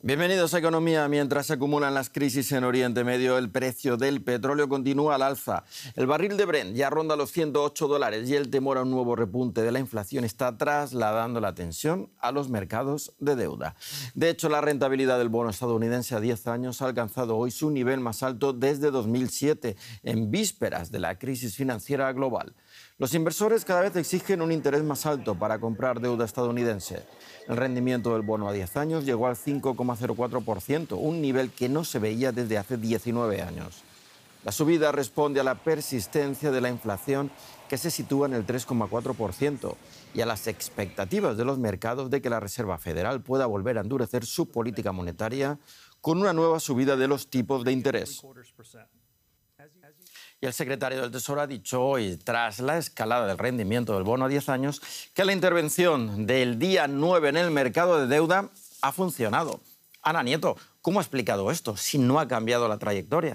Bienvenidos a Economía. Mientras se acumulan las crisis en Oriente Medio, el precio del petróleo continúa al alza. El barril de Brent ya ronda los $108 y el temor a un nuevo repunte de la inflación está trasladando la tensión a los mercados de deuda. De hecho, la rentabilidad del bono estadounidense a 10 años ha alcanzado hoy su nivel más alto desde 2007, en vísperas de la crisis financiera global. Los inversores cada vez exigen un interés más alto para comprar deuda estadounidense. El rendimiento del bono a 10 años llegó al 5,04%, un nivel que no se veía desde hace 19 años. La subida responde a la persistencia de la inflación, que se sitúa en el 3,4%, y a las expectativas de los mercados de que la Reserva Federal pueda volver a endurecer su política monetaria con una nueva subida de los tipos de interés. Y el secretario del Tesoro ha dicho hoy, tras la escalada del rendimiento del bono a 10 años, que la intervención del día 9 en el mercado de deuda ha funcionado. Ana Nieto, ¿cómo ha explicado esto si no ha cambiado la trayectoria?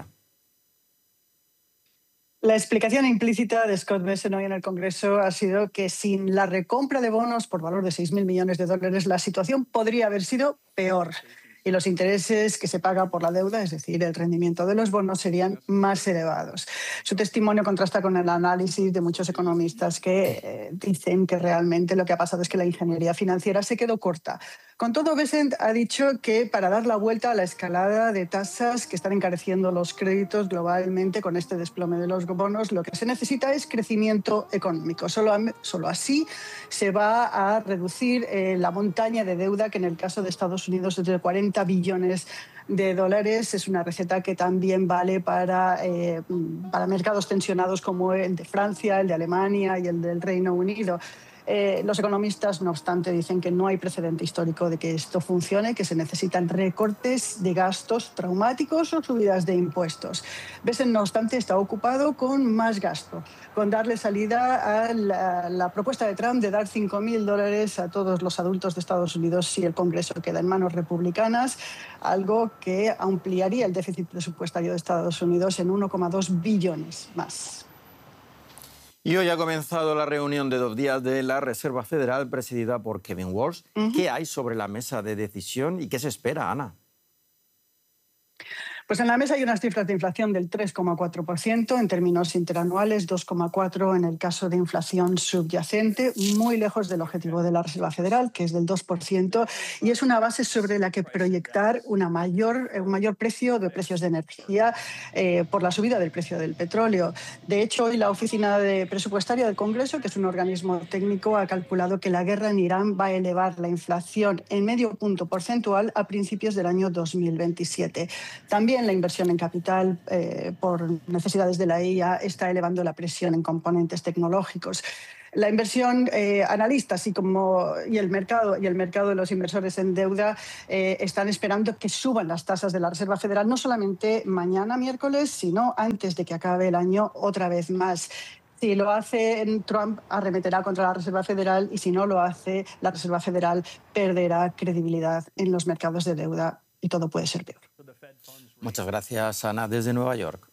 La explicación implícita de Scott Bessent hoy en el Congreso ha sido que sin la recompra de bonos por valor de $6.000 millones, la situación podría haber sido peor. Y los intereses que se pagan por la deuda, es decir, el rendimiento de los bonos, serían más elevados. Su testimonio contrasta con el análisis de muchos economistas que dicen que realmente lo que ha pasado es que la ingeniería financiera se quedó corta. Con todo, Bessent ha dicho que para dar la vuelta a la escalada de tasas que están encareciendo los créditos globalmente con este desplome de los bonos, lo que se necesita es crecimiento económico. Solo así se va a reducir la montaña de deuda que en el caso de Estados Unidos es de 40 billones de dólares. Es una receta que también vale para mercados tensionados como el de Francia, el de Alemania y el del Reino Unido. Los economistas, no obstante, dicen que no hay precedente histórico de que esto funcione, que se necesitan recortes de gastos traumáticos o subidas de impuestos. Bessent, no obstante, está ocupado con más gasto, con darle salida a la propuesta de Trump de dar $5.000 a todos los adultos de Estados Unidos si el Congreso queda en manos republicanas, algo que ampliaría el déficit presupuestario de Estados Unidos en 1,2 billones más. Y hoy ha comenzado la reunión de 2 días de la Reserva Federal presidida por Kevin Walsh. ¿Qué hay sobre la mesa de decisión y qué se espera, Ana? Pues en la mesa hay unas cifras de inflación del 3,4%, en términos interanuales 2,4% en el caso de inflación subyacente, muy lejos del objetivo de la Reserva Federal, que es del 2%, y es una base sobre la que proyectar un mayor precio de precios de energía por la subida del precio del petróleo. De hecho, hoy la Oficina Presupuestaria del Congreso, que es un organismo técnico, ha calculado que la guerra en Irán va a elevar la inflación en medio punto porcentual a principios del año 2027. También la inversión en capital por necesidades de la IA está elevando la presión en componentes tecnológicos. La inversión analista, así como y el mercado de los inversores en deuda están esperando que suban las tasas de la Reserva Federal, no solamente mañana miércoles, sino antes de que acabe el año otra vez más. Si lo hace Trump, arremeterá contra la Reserva Federal, y si no lo hace, la Reserva Federal perderá credibilidad en los mercados de deuda y todo puede ser peor. Muchas gracias, Ana, desde Nueva York.